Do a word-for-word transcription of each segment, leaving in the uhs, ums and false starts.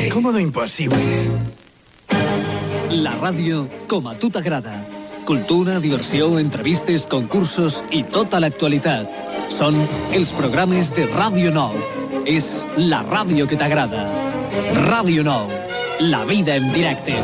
Más cómodo imposible. La ràdio com a tu t'agrada. Cultura, diversió, entrevistes, concursos i tota l'actualitat. Són els programes de Ràdio Nou. És la ràdio que t'agrada. Ràdio Nou. La vida en directe.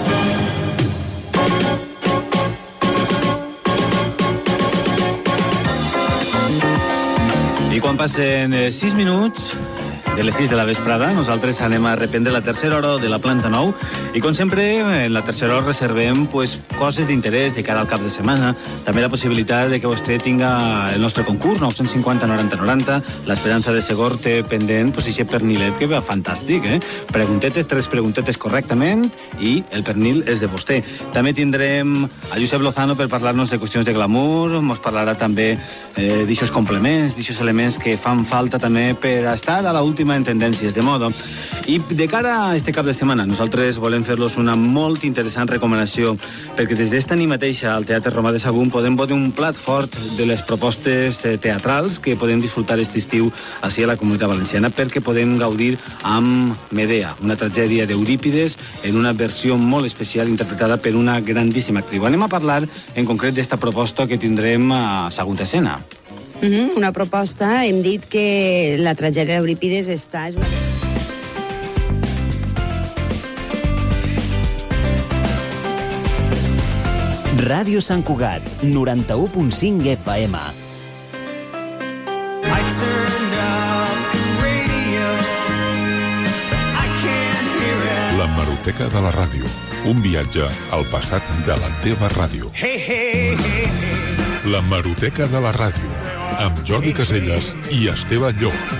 I quan passen sis minuts de les sis de la vesprada, nosaltres anem a reprendre la tercera hora de la Planta Nou i, com sempre, en la tercera hora reservem pues, coses d'interès de cara al cap de setmana, també la possibilitat de que vostè tinga el nostre concurs, nou cinquanta noranta noranta, l'Esperança de Segor té pendent, pues, aquest pernilet que va fantàstic, eh? Preguntetes, tres preguntetes correctament i el pernil és de vostè. També tindrem a Josep Lozano per parlar-nos de qüestions de glamour, ens parlarà també eh, d'aixòs complements, d'aixòs elements que fan falta també per estar a l'última en tendències de moda. I de cara a este cap de setmana, nosaltres volem fer-los una molt interessant recomanació, perquè des d'esta ni mateixa al Teatre Romà de Sagunt podem veure un plat fort de les propostes teatrals que podem disfrutar aquest estiu així a la Comunitat Valenciana, perquè podem gaudir amb Medea, una tragèdia d'Eurípides en una versió molt especial interpretada per una grandíssima actriu. Anem a parlar en concret d'esta proposta que tindrem a Sagunt Escena. Mm-hmm, una proposta, hem dit que la tragèdia d'Eurípides està... És una... Ràdio Sant Cugat, noranta-u punt cinc F M. L'hemeroteca de la ràdio. Un viatge al passat de la teva ràdio. Hey, hey, hey, hey. L'hemeroteca de la ràdio. Amb Jordi Caselles i Esteve Llop.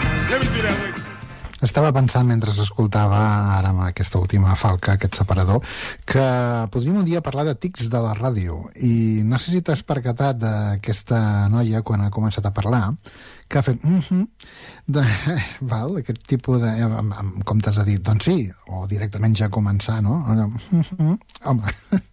Estava pensant, mentre escoltava ara amb aquesta última falca, aquest separador, que podríem un dia parlar de tics de la ràdio. I no sé si t'has percatat d'aquesta noia, quan ha començat a parlar, que ha fet... Mm-hmm, de, eh, val, aquest tipus de... Eh, com t'has dit? Doncs sí, o directament ja començar, no? Mm-hmm, home,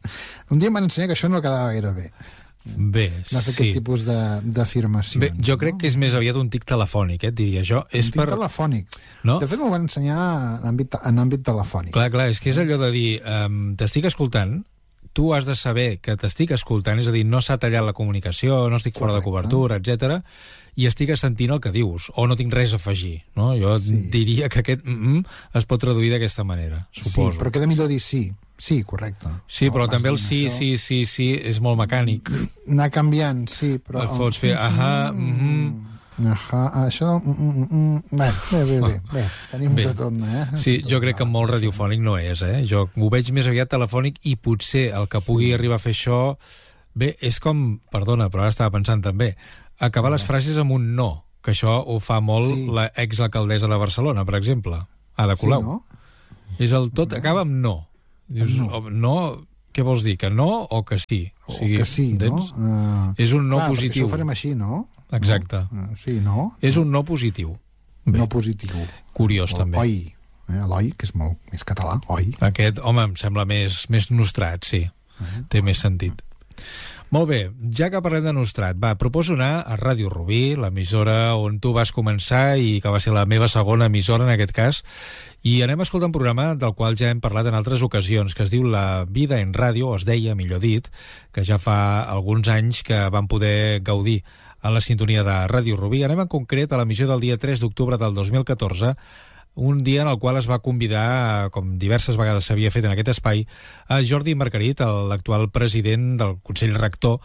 un dia m'han ensenyat que això no quedava gaire bé. Bé, sí. Aquest tipus d'afirmacions. Bé, jo crec no? que és més aviat un tic telefònic, eh, et diria jo. És un tic per... telefònic. No? De fet, m'ho van ensenyar en àmbit, en àmbit telefònic. Clar, clar, és que és allò de dir, um, t'estic escoltant, tu has de saber que t'estic escoltant, és a dir, no s'ha tallat la comunicació, no estic fora Correcte. de cobertura, etcètera, i estic sentint el que dius, o no tinc res a afegir. No? Jo sí. diria que aquest mm -mm es pot traduir d'aquesta manera, suposo. Sí, però queda millor dir sí. Sí, correcte. Sí, però no, també el sí, això... sí, sí, sí és molt mecànic. Anar canviant, sí, però... El pots fer, ahà, mhm... Ahà, això... Mm, mm, bé, bé, bé, bé, bé. Tenim bé. de tot, eh? Sí, jo crec que molt radiofònic no és, eh? Jo ho veig més aviat telefònic i potser el que pugui arribar a fer això... Bé, és com... Perdona, però ara estava pensant també. Acabar les frases amb un no, que això ho fa molt sí. la exalcaldessa de Barcelona, per exemple, Ada Colau. Sí, no? És el tot acaba amb no. Dius, no. no, què vols dir? Que no o que sí? O, o sigui, que sí, no? Uh, és un no clar, positiu. Això ho farem així, no? Exacte. No? Uh, sí, no? És un no positiu. Bé. No positiu. Curiós, o, també. Oi. Eh, l'oi, que és molt més català, oi. Aquest, home, em sembla més, més nostrat, sí. Uh, Té més sentit. Molt bé, ja que parlem de nostrat, va, proposo anar a Ràdio Rubí, l'emissora on tu vas començar i que va ser la meva segona emissora en aquest cas, i anem a escoltar un programa del qual ja hem parlat en altres ocasions, que es diu La vida en ràdio, o es deia, millor dit, que ja fa alguns anys que vam poder gaudir a la sintonia de Ràdio Rubí. Anem en concret a l'emissió del dia tres d'octubre del dos mil catorze, un dia en el qual es va convidar, com diverses vegades s'havia fet en aquest espai, a Jordi Margarit, l'actual president del Consell Rector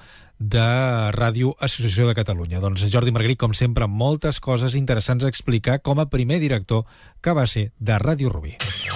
de Ràdio Associació de Catalunya. Doncs Jordi Margarit, com sempre, moltes coses interessants a explicar com a primer director que va ser de Ràdio Rubí.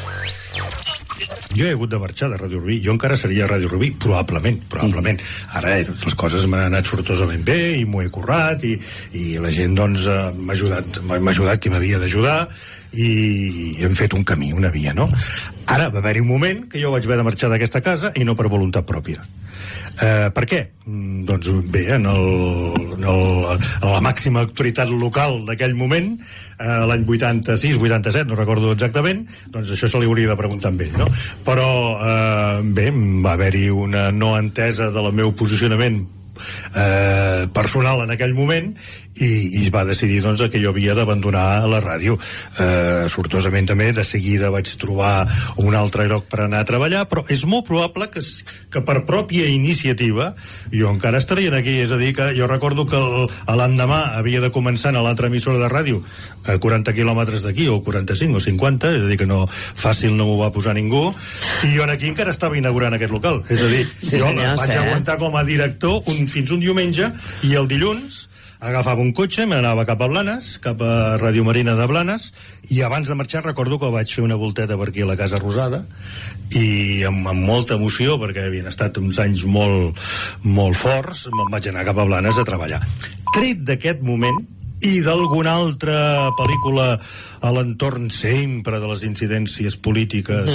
Jo he hagut de marxar de Ràdio Rubí. Jo encara seria a Ràdio Rubí, probablement, probablement. Ara eh, les coses m'han anat sortosament bé i m'ho he currat i, i la gent doncs m'ha ajudat, m'ha ajudat qui m'havia d'ajudar i hem fet un camí, una via, no? Ara va haver-hi un moment que jo vaig haver de marxar d'aquesta casa i no per voluntat pròpia. Eh, per què? Doncs bé, en, el, en, el, en la màxima autoritat local d'aquell moment, eh, l'any vuitanta-sis vuitanta-set, no recordo exactament, doncs això se li hauria de preguntar amb ell, no? Però eh, bé, va haver-hi una no entesa del meu posicionament eh, personal en aquell moment i, i es va decidir doncs, que jo havia d'abandonar la ràdio. Eh, sortosament també de seguida vaig trobar un altre lloc per anar a treballar, però és molt probable que, que per pròpia iniciativa jo encara estaria aquí, és a dir, que jo recordo que l'endemà havia de començar a l'altra emissora de ràdio a quaranta quilòmetres d'aquí, o quaranta-cinc o cinquanta, és a dir, que no fàcil no m'ho va posar ningú, i jo aquí encara estava inaugurant aquest local, és a dir, sí, jo senyor, vaig sí. aguantar com a director un, fins un diumenge, i el dilluns agafava un cotxe, m'anava cap a Blanes, cap a Ràdio Marina de Blanes, i abans de marxar recordo que vaig fer una volteta per aquí a la Casa Rosada, i amb, amb molta emoció, perquè havien estat uns anys molt, molt forts, me'n vaig anar cap a Blanes a treballar. Tret d'aquest moment, i d'alguna altra pel·lícula a l'entorn sempre de les incidències polítiques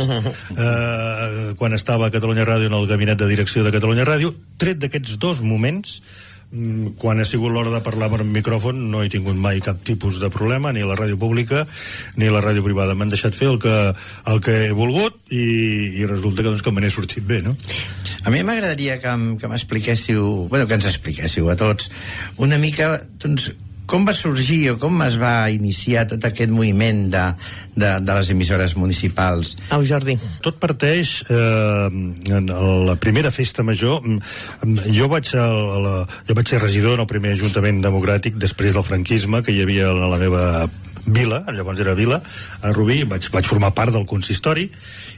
eh, quan estava a Catalunya Ràdio, en el gabinet de direcció de Catalunya Ràdio, tret d'aquests dos moments, quan ha sigut l'hora de parlar per un micròfon no he tingut mai cap tipus de problema, ni la ràdio pública ni la ràdio privada. M'han deixat fer el que, el que he volgut, i, i resulta que, doncs, que me n'he sortit bé, no? A mi m'agradaria que, que m'expliquéssiu, bueno, que ens expliquéssiu a tots una mica, doncs, com va sorgir o com es va iniciar tot aquest moviment de, de, de les emissores municipals? Au, Jordi. Tot parteix eh, en la primera festa major. Jo vaig, a la, jo vaig ser regidor en el primer Ajuntament Democràtic després del franquisme que hi havia a la meva vila, llavors era vila, a Rubí, vaig, vaig formar part del consistori,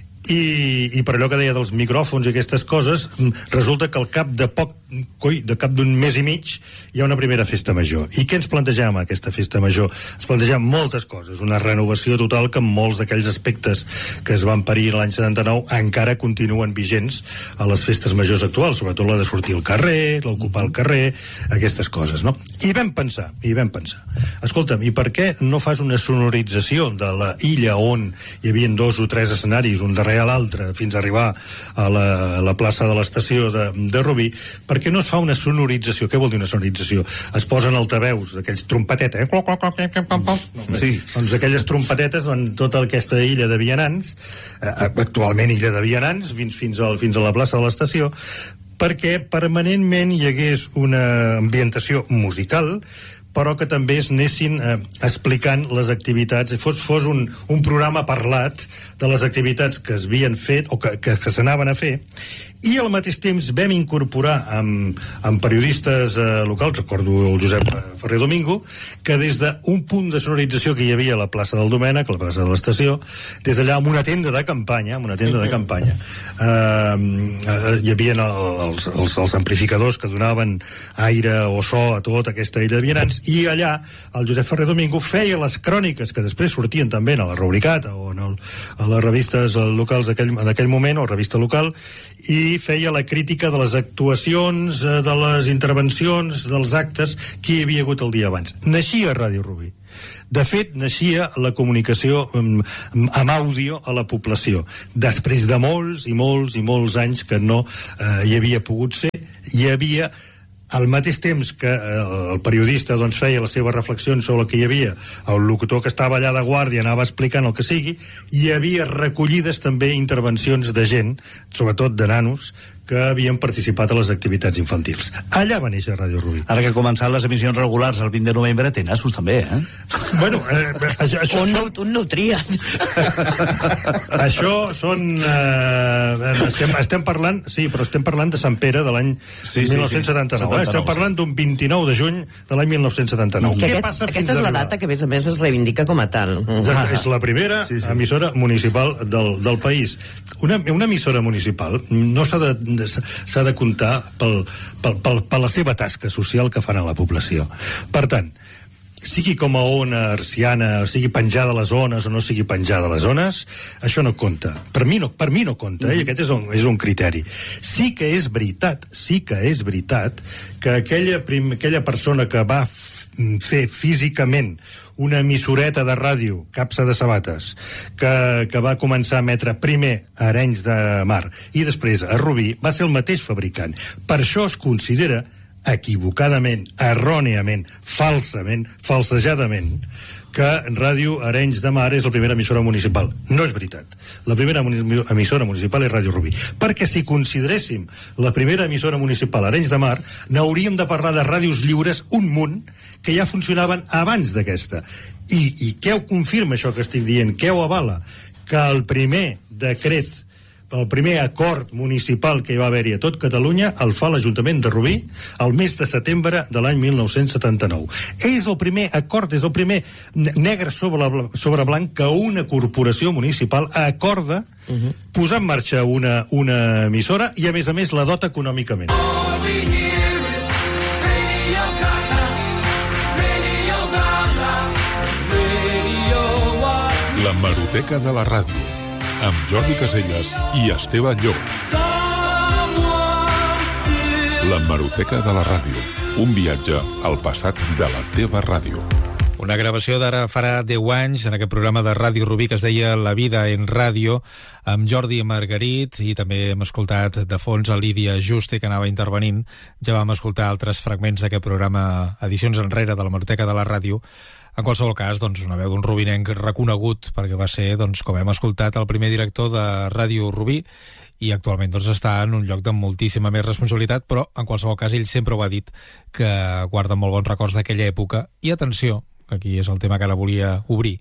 i, i per allò que deia dels micròfons i aquestes coses, resulta que al cap de poc, coi, de cap d'un mes i mig hi ha una primera festa major. I què ens plantegem a aquesta festa major? Ens plantegem moltes coses, una renovació total que molts d'aquells aspectes que es van parir l'any setanta-nou encara continuen vigents a les festes majors actuals, sobretot la de sortir al carrer, l'ocupar el carrer, aquestes coses, no? I vam pensar, i vam pensar, escolta'm, i per què no fas una sonorització de la illa on hi havia dos o tres escenaris, un darrere a l'altre, fins a arribar a la, a la plaça de l'estació de, de Rubí, perquè no es fa una sonorització? Què vol dir una sonorització? Es posen altaveus, aquells trompetetes, eh? Sí. Doncs aquelles trompetetes, doncs, tota aquesta illa de vianants, eh, actualment illa de vianants, fins, fins, al, fins a la plaça de l'estació, perquè permanentment hi hagués una ambientació musical, però que també es anessin eh, explicant les activitats, fos, fos un, un programa parlat de les activitats que es havien fet o que, que, que s'anaven a fer, i al mateix temps vam incorporar amb, amb periodistes eh, locals, recordo el Josep Ferrer Domingo, que des d'un punt de sonorització que hi havia a la plaça del Domènec, a la plaça de l'estació, des d'allà amb una tenda de campanya, amb una tenda de campanya, eh, eh, hi havia els, els, els amplificadors que donaven aire o so a tota aquesta illa de vianants, i allà el Josep Ferrer Domingo feia les cròniques que després sortien també a la Rubricata o en el, a les revistes locals d'aquell moment, o revista local, i feia la crítica de les actuacions, de les intervencions, dels actes que hi havia hagut el dia abans. Naixia Ràdio Rubí. De fet, naixia la comunicació amb àudio a la població, després de molts i molts i molts anys que no eh, hi havia pogut ser. Hi havia, al mateix temps que el periodista doncs, feia les seves reflexions sobre el que hi havia, el locutor que estava allà de guàrdia anava explicant el que sigui, hi havia recollides també intervencions de gent, sobretot de nanos, que havien participat a les activitats infantils. Allà va néixer Ràdio Rubí. Ara que han començat les emissions regulars el vint de novembre, té nassos també, eh? Bueno, eh, això, això, un, no, un no tria. Això són... Eh, estem, estem parlant... Sí, però estem parlant de Sant Pere de l'any sí, mil nou-cents setanta-nou. Sí, sí. Eh? Estem parlant d'un vint-i-nou de juny de l'any mil nou-cents setanta-nou. Que aquest, aquesta és la data que, a més a més, es reivindica com a tal. Ah. És la primera sí, sí. emissora municipal del, del país. Una, una emissora municipal no s'ha de s'ha de comptar pel, pel, pel, per la seva tasca social que fan a la població. Per tant, sigui com a ona arciana, sigui penjada a les ones o no sigui penjada a les ones, això no compta. Per mi no, per mi no compta, eh? I aquest és un, és un criteri. Sí que és veritat, sí que és veritat que aquella, prim, aquella persona que va fer físicament una emissoreta de ràdio, Capsa de Sabates, que, que va començar a emetre primer a Arenys de Mar i després a Rubí, va ser el mateix fabricant. Per això es considera equivocadament, erròniament, falsament, falsejadament, que Ràdio Arenys de Mar és la primera emissora municipal. No és veritat. La primera emissora municipal és Ràdio Rubí. Perquè si consideréssim la primera emissora municipal Arenys de Mar, n'hauríem de parlar de ràdios lliures un munt que ja funcionaven abans d'aquesta. I, i què ho confirma això que estic dient? Què ho avala? Que el primer decret, el primer acord municipal que hi va haver-hi a tot Catalunya el fa l'Ajuntament de Rubí el mes de setembre de l'any mil nou-cents setanta-nou. És el primer acord, és el primer negre sobre, sobre blanc que una corporació municipal acorda uh-huh. posar en marxa una, una emissora i a més a més la dota econòmicament. La Hemeroteca de la Ràdio, amb Jordi Caselles i Esteve Llop. La Hemeroteca de la Ràdio, un viatge al passat de la teva ràdio. Una gravació d'ara farà deu anys en aquest programa de Ràdio Rubí que es deia La vida en ràdio, amb Jordi i Margarit, i també hem escoltat de fons a Lídia Juste, que anava intervenint. Ja vam escoltar altres fragments d'aquest programa, edicions enrere de la Hemeroteca de la Ràdio. En qualsevol cas, doncs, una veu d'un rubinenc reconegut, perquè va ser, doncs, com hem escoltat, el primer director de Ràdio Rubí, i actualment doncs, està en un lloc de moltíssima més responsabilitat, però en qualsevol cas ell sempre ho ha dit, que guarda molt bons records d'aquella època. I atenció, que aquí és el tema que ara volia obrir,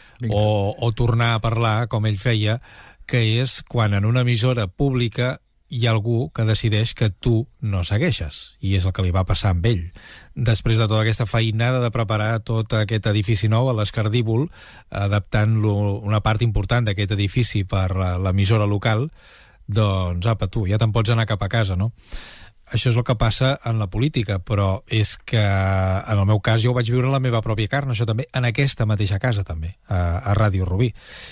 o, o tornar a parlar, com ell feia, que és quan en una emissora pública hi ha algú que decideix que tu no segueixes, i és el que li va passar amb ell. Després de tota aquesta feinada de preparar tot aquest edifici nou a l'Escardíbol, adaptant-lo una part important d'aquest edifici per l'emissora local, doncs, apa, tu, ja te'n pots anar cap a casa, no? Això és el que passa en la política, però és que en el meu cas jo ho vaig viure en la meva pròpia carn, això també, en aquesta mateixa casa també, a, a Ràdio Rubí.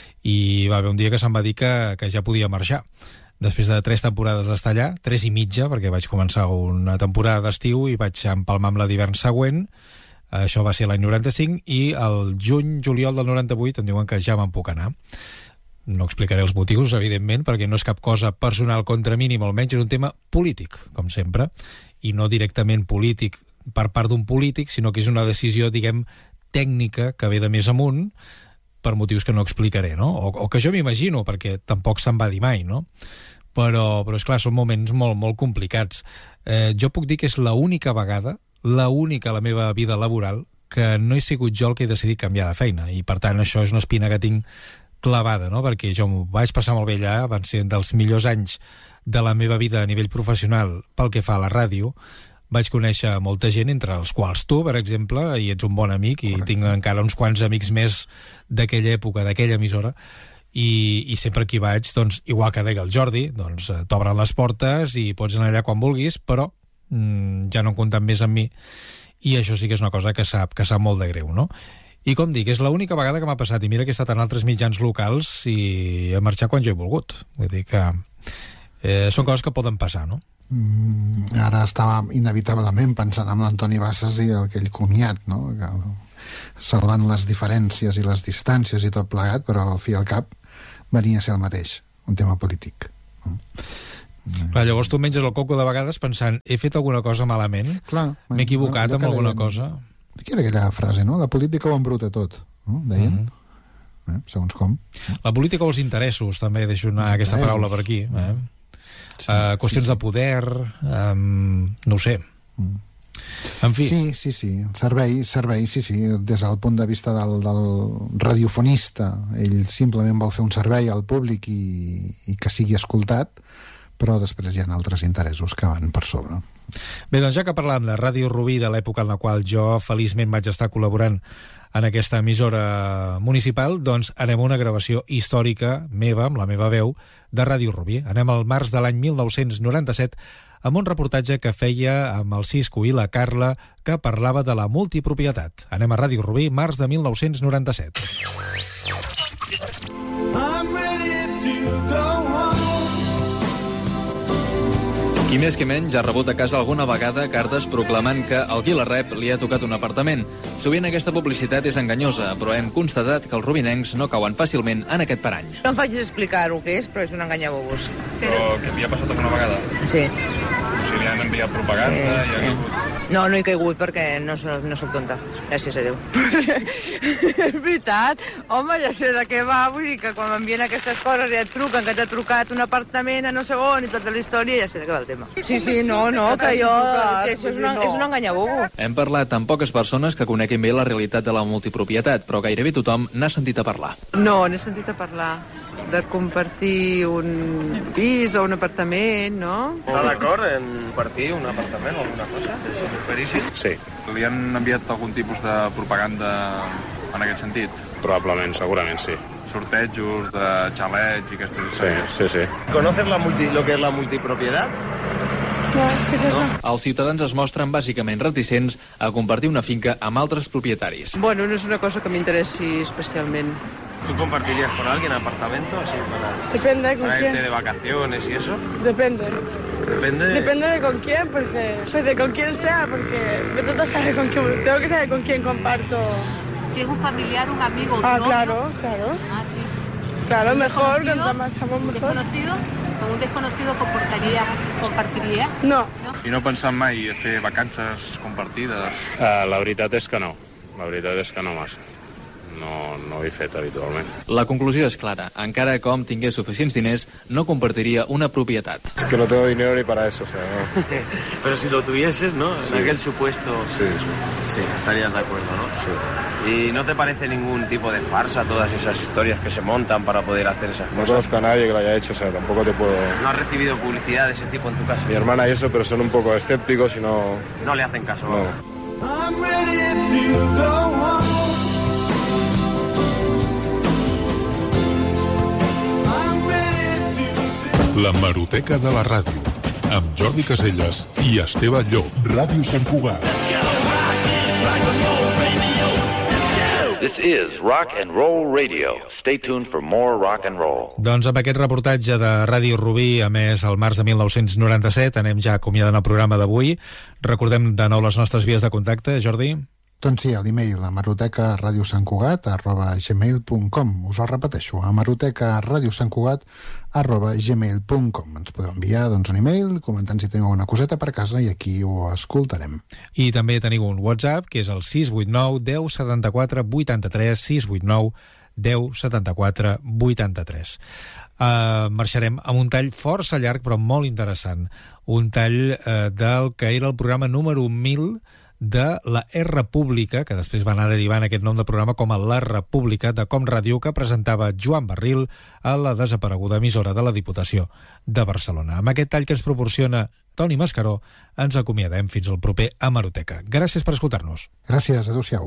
I va haver un dia que se'm va dir que, que ja podia marxar. Després de tres temporades d'estar allà, tres i mitja, perquè vaig començar una temporada d'estiu i vaig empalmar amb la d'hivern següent, això va ser l'any noranta-cinc, i el juny-juliol del noranta-vuit em diuen que ja me'n puc anar. No explicaré els motius, evidentment, perquè no és cap cosa personal contra mi, ni molt menys, és un tema polític, com sempre, i no directament polític per part d'un polític, sinó que és una decisió, diguem, tècnica que ve de més amunt, per motius que no explicaré, no? O, o que jo m'imagino, perquè tampoc se'n va dir mai, no? Però, però esclar, són moments molt, molt complicats. Eh, jo puc dir que és l'única vegada, l'única a la meva vida laboral, que no he sigut jo el que he decidit canviar de feina, i per tant això és una espina que tinc clavada, no? Perquè jo m'ho vaig passar molt bé allà, van ser dels millors anys de la meva vida a nivell professional pel que fa a la ràdio. Vaig conèixer molta gent, entre els quals tu, per exemple, i ets un bon amic, i Correcte. Tinc encara uns quants amics més d'aquella època, d'aquella emissora, i, i sempre que hi vaig, doncs, igual que deia el Jordi, doncs, t'obren les portes i pots anar allà quan vulguis, però mm, ja no compten més amb mi, i això sí que és una cosa que sap, que sap molt de greu, no? I com dic, és l'única vegada que m'ha passat, i mira que he estat en altres mitjans locals i he marxat quan jo he volgut. Vull dir que eh, són coses que poden passar, no? Mm, ara estava inevitablement pensant en l'Antoni Bassas i aquell comiat, no? Que, salvant les diferències i les distàncies i tot plegat, però al fi al cap venia a ser el mateix, un tema polític. No? Clar, llavors tu menges el coco de vegades pensant, he fet alguna cosa malament? M'he equivocat bueno, amb alguna deien, cosa? Què era aquella frase, no? La política ho embruta tot, no? Deien? Mm-hmm. eh? Segons com. La política o els interessos, també deixo anar aquesta paraula per aquí. Eh? Sí, uh, qüestions sí, sí. de poder, um, no ho sé. Mm. En fi. Sí, sí, sí. Servei, servei, sí, sí. Des del punt de vista del, del radiofonista, ell simplement vol fer un servei al públic i, i que sigui escoltat, però després hi ha altres interessos que van per sobre. Bé, doncs ja que parlant de Ràdio Rubí, de l'època en la qual jo feliçment vaig estar col·laborant en aquesta emissora municipal, doncs anem a una gravació històrica meva, amb la meva veu, de Ràdio Rubí. Anem al març de l'any mil nou-cents noranta-set amb un reportatge que feia amb el Cisco i la Carla, que parlava de la multipropietat. Anem a Ràdio Rubí, març de mil nou-cents noranta-set. I'm ready to go home. Qui més qui menys ha rebut a casa alguna vegada cartes proclamant que el qui la rep li ha tocat un apartament. Sovint aquesta publicitat és enganyosa, però hem constatat que els rubinencs no cauen fàcilment en aquest parany. No em faig explicar el que és, però és un enganyabobos. Però que havia passat alguna vegada? Sí. O sigui, li han enviat propaganda? Sí, i ha caigut... No, no he caigut perquè no, soc, no soc tonta. Gràcies a Déu. És veritat. Home, ja sé de què va. Vull dir que quan m'envien aquestes coses ja et truquen, que t'ha trucat un apartament a no sé on i tota la història, ja sé de què va el tema. Sí, sí, no, no, que jo... Que això és una, és una enganyabobo. Hem parlat amb poques persones que coneguin bé la realitat de la multipropietat, però gairebé tothom n'ha sentit a parlar. No, n'he sentit a parlar de compartir un pis o un apartament, no? Està d'acord en compartir un apartament o alguna cosa? És veríssim? Sí. Li han enviat algun tipus de propaganda en aquest sentit? Probablement, segurament sí. Sortejos de xalets i aquestes històries? Sí, sí, sí. ¿Conoces la multi, lo que es la multipropiedad? No, què és això? Els ciutadans es mostren bàsicament reticents a compartir una finca amb altres propietaris. Bueno, no és una cosa que m'interessi especialmente. ¿Tú compartirías con alguien apartamento así para, Depende con para quién. irte de vacaciones y eso? Depende. Depende de... Depende de con quién, porque... Pues de con quién sea, porque me toca saber con quién... Tengo que saber con quién comparto. Si es un familiar, un amigo, un Ah, novio. claro, claro. Ah, sí. Claro, ¿Un mejor, desconocido? cuanto más estamos mejor. ¿Desconocido? ¿Con un desconocido comportaría, compartiria? No. I no pensant mai a fer vacances compartides? Uh, la veritat és que no. La veritat és que no massa. No, no ho he fet habitualment. La conclusió és clara. Encara que hom tingués suficients diners, no compartiria una propietat. Es que no tengo dinero ni para eso, o sea, no. Pero si lo tuvieses, ¿no? En Sí. aquel supuesto... Sí. Sí, estarías de acuerdo, ¿no? Sí. ¿Y no te parece ningún tipo de farsa todas esas historias que se montan para poder hacer esas No cosas? conozco a nadie que lo haya hecho, o sea, tampoco te puedo... ¿No has recibido publicidad de ese tipo en tu casa? Mi hermana y eso, pero son un poco escépticos y no... No le hacen caso. No. I'm ready to go home. La Hemeroteca de la ràdio, amb Jordi Caselles i Esteve Llop. Ràdio Sant Cugat. This is Rock and Roll Radio. Stay tuned for more rock and roll. Doncs amb aquest reportatge de Ràdio Rubí, a més el març de mil nou-cents noranta-set, anem ja acomiadant el programa d'avui. Recordem de nou les nostres vies de contacte, Jordi. Doncs sí, a l'email hemeroteca radiosantcugat arroba gmail punt com. Us el repeteixo, hemeroteca radiosantcugat arroba gmail punt com. Ens podeu enviar doncs, un email comentant si teniu alguna coseta per casa i aquí ho escoltarem. I també teniu un WhatsApp, que és el sis vuit nou deu setanta-quatre vuitanta-tres, sis vuit nou deu setanta-quatre vuitanta-tres. Uh, marxarem amb un tall força llarg però molt interessant. Un tall uh, del que era el programa número mil de la República, que després va anar derivant aquest nom de programa com a La República, de Com Ràdio, que presentava Joan Barril a la desapareguda emissora de la Diputació de Barcelona. Amb aquest tall que ens proporciona Toni Mascaró, ens acomiadem fins al proper Hemeroteca. Gràcies per escoltar-nos. Gràcies, adéu-siau.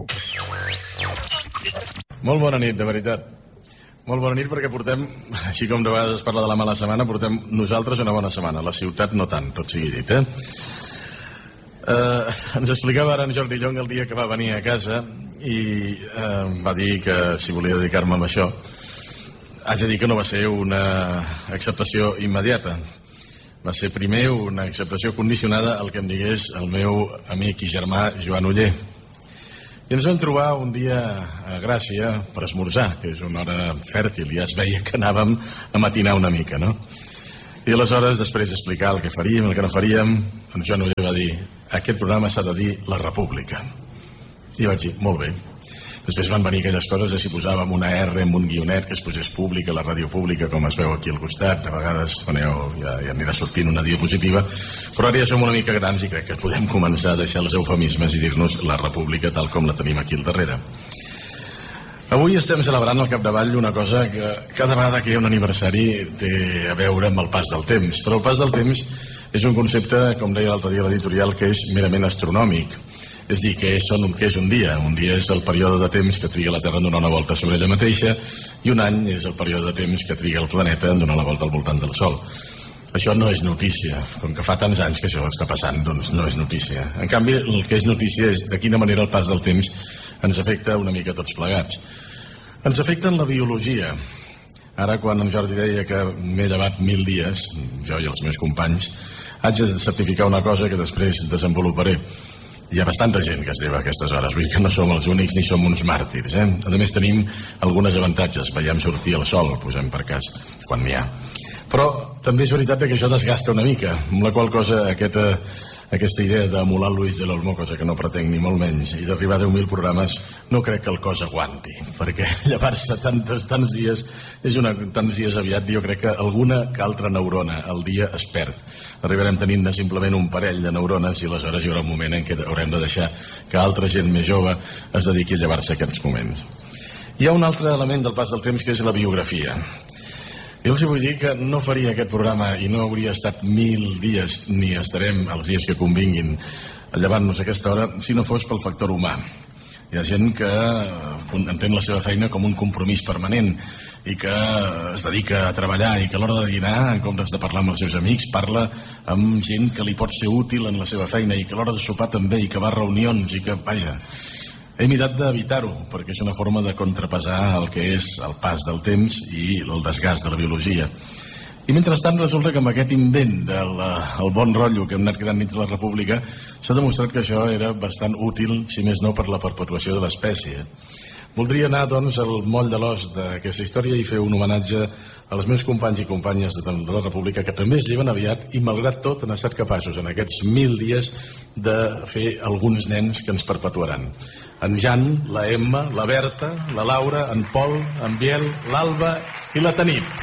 Molt bona nit, de veritat. Molt bona nit perquè portem, així com de vegades es parla de la mala setmana, portem nosaltres una bona setmana. La ciutat no tant, tot sigui dit, eh? Uh, ens explicava ara en Jordi Llong el dia que va venir a casa i uh, va dir que si volia dedicar-me a això, haig de dir que no va ser una acceptació immediata. Va ser primer una acceptació condicionada al que em digués el meu amic i germà Joan Oller. I ens vam trobar un dia a Gràcia per esmorzar, que és una hora fèrtil, ja es veia que anàvem a matinar una mica, no? I aleshores, després d'explicar el que faríem, el que no faríem, en Joan Oller va dir: aquest programa s'ha de dir La República. I vaig dir, molt bé. Després van venir aquelles coses de si posàvem una R amb un guionet que es posés pública, la ràdio pública, com es veu aquí al costat. De vegades, aneu, ja, ja anirà sortint una diapositiva. Però ara ja som una mica grans i crec que podem començar a deixar els eufemismes i dir-nos La República tal com la tenim aquí al darrere. Avui estem celebrant al capdavall una cosa que cada vegada que hi ha un aniversari té a veure amb el pas del temps, però el pas del temps és un concepte, com deia l'altre dia l'editorial, que és merament astronòmic. És dir, que és, que és un dia. Un dia és el període de temps que triga la Terra en donar una volta sobre ella mateixa i un any és el període de temps que triga el planeta en donar la volta al voltant del Sol. Això no és notícia. Com que fa tants anys que això està passant, doncs no és notícia. En canvi, el que és notícia és de quina manera el pas del temps ens afecta una mica tots plegats. Ens afecta en la biologia. Ara, quan en Jordi deia que m'he llevat mil dies, jo i els meus companys, haig de certificar una cosa que després desenvoluparé. Hi ha bastanta gent que es lleva a aquestes hores, vull dir que no som els únics ni som uns màrtirs, eh? A més tenim algunes avantatges, veiem sortir el sol, posem per cas, quan n'hi ha. Però també és veritat que això desgasta una mica, amb la qual cosa aquesta, aquesta idea d'emular el Luis de l'Olmo, cosa que no pretenc ni molt menys, i d'arribar a deu mil programes, no crec que el cos aguanti, perquè llevar-se tants, tants dies és una, tants dies aviat, jo crec que alguna que altra neurona al dia es perd. Arribarem tenint-ne simplement un parell de neurones i aleshores hi haurà un moment en què haurem de deixar que altra gent més jove es dediqui a llevar-se aquests moments. Hi ha un altre element del pas del temps que és la biografia. Jo els vull dir que no faria aquest programa i no hauria estat mil dies, ni estarem els dies que convinguin llevant-nos a aquesta hora, si no fos pel factor humà. Hi ha gent que entén la seva feina com un compromís permanent i que es dedica a treballar i que a l'hora de dinar, en comptes de parlar amb els seus amics, parla amb gent que li pot ser útil en la seva feina i que a l'hora de sopar també, i que va a reunions i que, vaja, he mirat d'evitar-ho perquè és una forma de contrapesar el que és el pas del temps i el desgast de la biologia. I mentrestant resulta que amb aquest invent del el bon rotllo que hem anat creant dintre la República s'ha demostrat que això era bastant útil, si més no per la perpetuació de l'espècie. Voldria anar, doncs, al moll de l'os d'aquesta història i fer un homenatge als meus companys i companyes de la República que també es lleven aviat i, malgrat tot, han estat capaços en aquests mil dies de fer alguns nens que ens perpetuaran. En Jan, la Emma, la Berta, la Laura, en Pol, en Biel, l'Alba i la Tanit.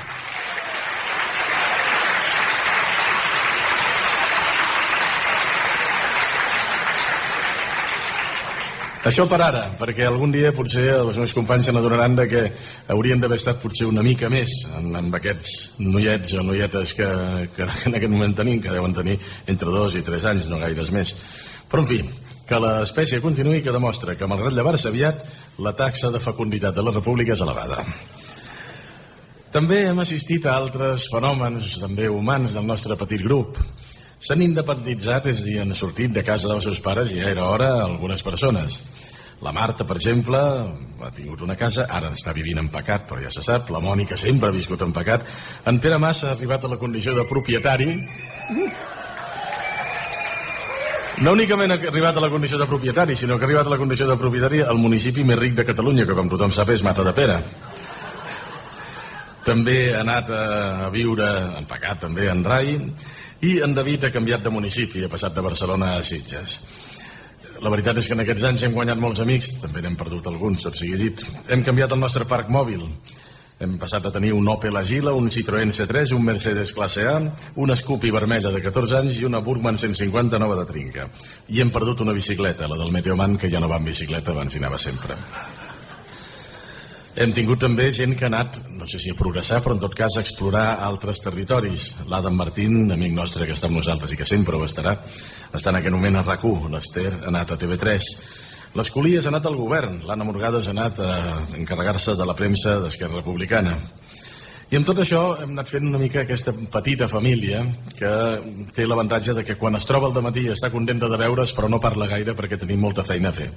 Això per ara, perquè algun dia potser els meus companys se n'adonaran de que haurien d'haver estat potser una mica més amb aquests noiets o noietes que, que en aquest moment tenim, que deuen tenir entre dos i tres anys, no gaires més. Però, en fi, que l'espècie continuï i que demostra que, malgrat llevar-se aviat, la taxa de fecunditat de la República és elevada. També hem assistit a altres fenòmens, també humans, del nostre petit grup. S'han independitzat, és a dir, han sortit de casa dels seus pares i ja era hora algunes persones. La Marta, per exemple, ha tingut una casa, ara està vivint en pecat, però ja se sap. La Mònica sempre ha viscut en pecat. En Pere Mas ha arribat a la condició de propietari. No únicament ha arribat a la condició de propietari, sinó que ha arribat a la condició de propietari al municipi més ric de Catalunya, que com tothom sap és Matadepera. També ha anat a viure en pecat, també en Rai, i en David ha canviat de municipi, ha passat de Barcelona a Sitges. La veritat és que en aquests anys hem guanyat molts amics, també n'hem perdut alguns, tot sigui dit. Hem canviat el nostre parc mòbil. Hem passat a tenir un Opel Agila, un Citroën C tres, un Mercedes classe A, una Scoopy vermella de catorze anys i una Burgman cent cinquanta nova de trinca. I hem perdut una bicicleta, la del Meteoman, que ja no va en bicicleta, abans hi anava sempre. Hem tingut també gent que ha anat, no sé si a progressar, però en tot cas a explorar altres territoris. L'Adam Martín, amic nostre que està amb nosaltres i que sempre ho estarà, està en aquest moment a RAC u, l'Ester ha anat a T V tres. L'Escolies ha anat al govern, l'Anna Morgades ha anat a encarregar-se de la premsa d'Esquerra Republicana. I amb tot això hem anat fent una mica aquesta petita família que té l'avantatge de que quan es troba al dematí està contenta de veure's però no parla gaire perquè tenim molta feina a fer.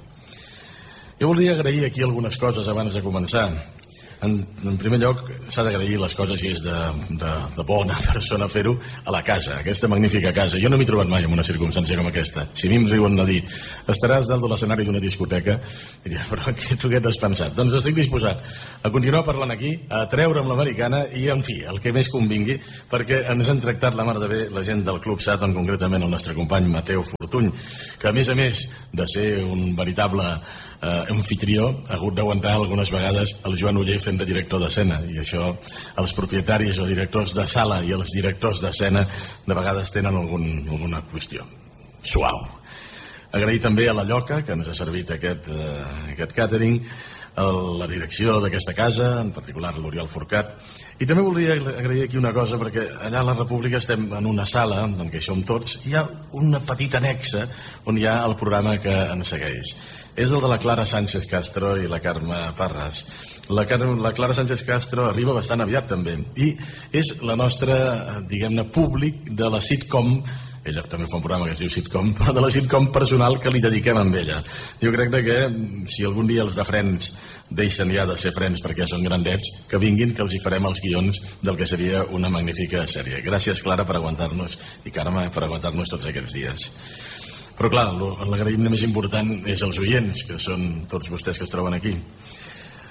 Jo voldria agrair aquí algunes coses abans de començar. En, en primer lloc, s'ha d'agrair les coses i és de, de, de bona persona fer-ho a la casa, aquesta magnífica casa. Jo no m'he trobat mai en una circumstància com aquesta. Si a mi em riuen de dir, estaràs dalt de l'escenari d'una discoteca, diria, però què tu què t'has pensat? Doncs estic disposat a continuar parlant aquí, a treure'm l'americana i, en fi, el que més convingui, perquè ens han tractat la mar de bé la gent del Club Satan, concretament el nostre company Mateu Fortuny, que a més a més de ser un veritable eh, anfitrió, ha hagut d'aguantar algunes vegades el Joan Oller fent de director d'escena, i això els propietaris o directors de sala i els directors d'escena de vegades tenen algun, alguna qüestió. Suau. Agrair també a la Lloca, que ens ha servit aquest, eh, aquest càtering, a la direcció d'aquesta casa, en particular l'Oriol Forcat, i també voldria agrair aquí una cosa, perquè allà a la República estem en una sala en què hi som tots, i hi ha una petita anexa on hi ha el programa que ens segueix. És el de la Clara Sánchez Castro i la Carme Parras. La, Car la Clara Sánchez Castro arriba bastant aviat també, i és la nostra, diguem-ne, públic de la sitcom. Ella també fa un programa que es diu Sitcom, però de la sitcom personal que li dediquem amb ella. Jo crec que si algun dia els de Friends deixen ja de ser Friends perquè ja són grandets, que vinguin, que els hi farem els guions del que seria una magnífica sèrie. Gràcies, Clara, per aguantar-nos, i Carme, per aguantar-nos tots aquests dies. Però clar, l'agraïment més important és els oients, que són tots vostès que es troben aquí.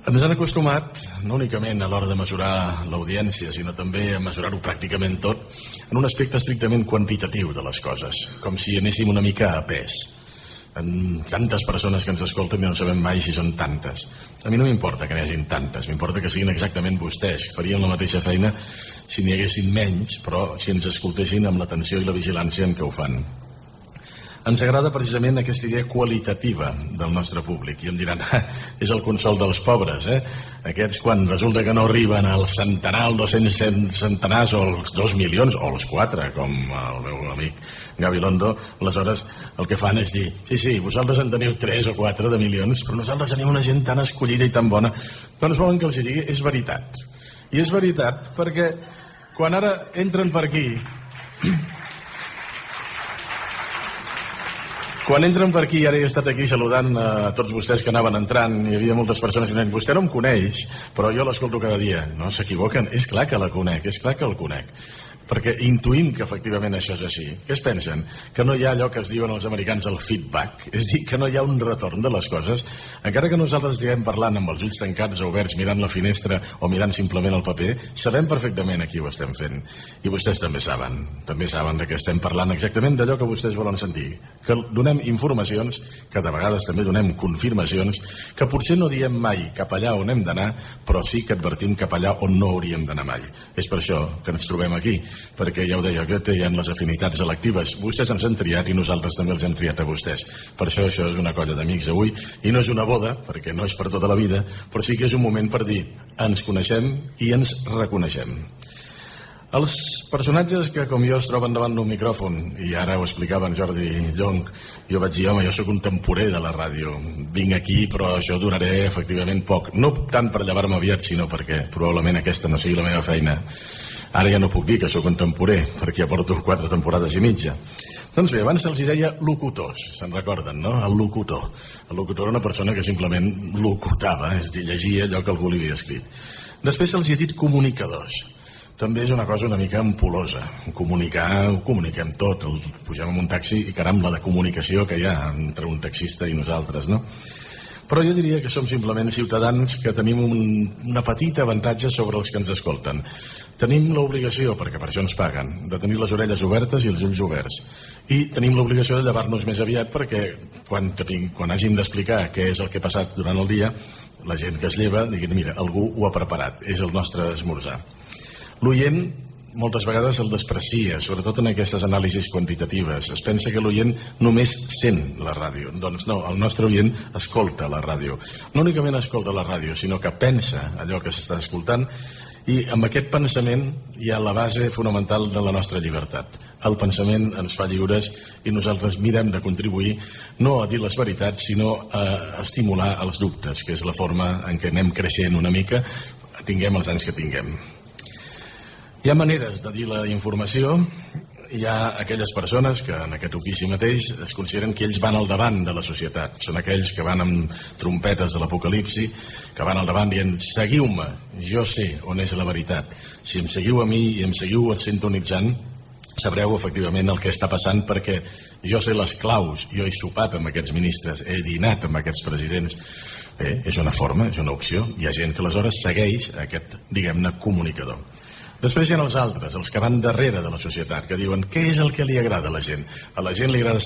Ens han acostumat, no únicament a l'hora de mesurar l'audiència, sinó també a mesurar-ho pràcticament tot, en un aspecte estrictament quantitatiu de les coses, com si anéssim una mica a pes. En tantes persones que ens escolten i no sabem mai si són tantes. A mi no m'importa que n'hi hagin tantes, m'importa que siguin exactament vostès, que farien la mateixa feina si n'hi haguessin menys, però si ens escoltessin amb l'atenció i la vigilància en què ho fan. Ens agrada precisament aquesta idea qualitativa del nostre públic i em diran, ah, és el consol dels pobres, eh? Aquests quan resulta que no arriben al centenar, als dos-cents centenars o als dos milions o als quatre, com el meu amic Gabilondo, aleshores el que fan és dir, sí, sí, vosaltres en teniu tres o quatre de milions, però nosaltres tenim una gent tan escollida i tan bona. Doncs volen que els digui, és veritat. I és veritat perquè quan ara entren per aquí... Quan entren per aquí, ara he estat aquí saludant a tots vostès que anaven entrant, hi havia moltes persones que deien, vostè no em coneix, però jo l'escolto cada dia. No, s'equivoquen, és clar que la conec, és clar que el conec. Perquè intuïm que efectivament això és així. Què es pensen? Que no hi ha allò que es diuen els americans el feedback? És dir, que no hi ha un retorn de les coses? Encara que nosaltres estiguem parlant amb els ulls tancats o oberts, mirant la finestra o mirant simplement el paper, sabem perfectament a qui ho estem fent. I vostès també saben. També saben que estem parlant exactament d'allò que vostès volen sentir. Que donem informacions, que de vegades també donem confirmacions, que potser no diem mai cap allà on hem d'anar, però sí que advertim cap allà on no hauríem d'anar mai. És per això que ens trobem aquí, perquè ja ho deia Goethe, hi ha les afinitats electives. Vostès ens han triat i nosaltres també els hem triat a vostès. Per això això és una colla d'amics avui, i no és una boda, perquè no és per tota la vida, però sí que és un moment per dir, ens coneixem i ens reconeixem. Els personatges que, com jo, es troben davant d'un micròfon, i ara ho explicava en Jordi Llonch, jo vaig dir, home, jo sóc un temporer de la ràdio, vinc aquí, però això duraré efectivament poc. No tant per llevar-me aviat, sinó perquè probablement aquesta no sigui la meva feina. Ara ja no puc dir que sóc un temporer, perquè ja porto quatre temporades i mitja. Doncs bé, abans se'ls deia locutors, se'n recorden, no? El locutor. El locutor era una persona que simplement locutava, és a dir, llegia allò que algú li havia escrit. Després se'ls ha dit comunicadors. També és una cosa una mica ampul·losa. Comunicar, ho comuniquem tot. Pugem en un taxi i caram, la de comunicació que hi ha entre un taxista i nosaltres, no? Però jo diria que som simplement ciutadans que tenim un, una petita avantatge sobre els que ens escolten. Tenim l'obligació, perquè per això ens paguen, de tenir les orelles obertes i els ulls oberts. I tenim l'obligació de llevar-nos més aviat perquè quan, quan hàgim d'explicar què és el que ha passat durant el dia, la gent que es lleva digui, mira, algú ho ha preparat, és el nostre esmorzar. L'oient moltes vegades el desprecia, sobretot en aquestes anàlisis quantitatives. Es pensa que l'oient només sent la ràdio. Doncs no, el nostre oient escolta la ràdio. No únicament escolta la ràdio, sinó que pensa allò que s'està escoltant, i amb aquest pensament hi ha la base fonamental de la nostra llibertat. El pensament ens fa lliures i nosaltres mirem de contribuir no a dir les veritats, sinó a estimular els dubtes, que és la forma en què anem creixent una mica, tinguem els anys que tinguem. Hi ha maneres de dir la informació, hi ha aquelles persones que en aquest ofici mateix es consideren que ells van al davant de la societat. Són aquells que van amb trompetes de l'apocalipsi, que van al davant dient, seguiu-me, jo sé on és la veritat. Si em seguiu a mi i em seguiu sintonitzant, sabreu efectivament el que està passant, perquè jo sé les claus, jo he sopat amb aquests ministres, he dinat amb aquests presidents. Bé, és una forma, és una opció. Hi ha gent que aleshores segueix aquest, diguem-ne, comunicador. Després hi ha els altres, els que van darrere de la societat, que diuen què és el que li agrada a la gent. A la gent li agrada